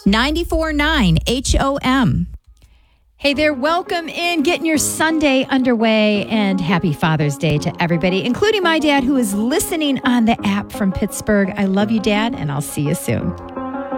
94.9 HOM. Hey there, welcome in, getting your Sunday underway, and happy Father's Day to everybody, including my dad who is listening on the app from Pittsburgh. I love you, Dad, and I'll see you soon.